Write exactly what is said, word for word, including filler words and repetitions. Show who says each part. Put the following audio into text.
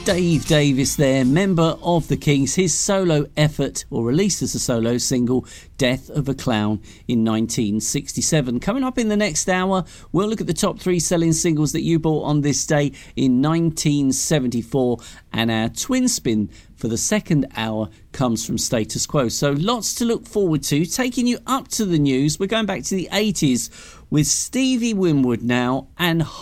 Speaker 1: Dave Davis there, member of the Kings, his solo effort, or released as a solo single, Death of a Clown, in nineteen sixty-seven. Coming up in the next hour, we'll look at the top three selling singles that you bought on this day in nineteen seventy-four, and our twin spin for the second hour comes from Status Quo. So lots to look forward to. Taking you up to the news, we're going back to the eighties with Stevie Winwood now and